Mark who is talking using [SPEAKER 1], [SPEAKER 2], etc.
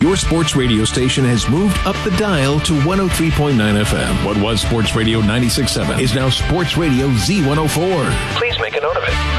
[SPEAKER 1] Your sports radio station has moved up the dial to 103.9 FM. What was Sports Radio 96.7 is now Sports Radio Z104. Please make a note of it.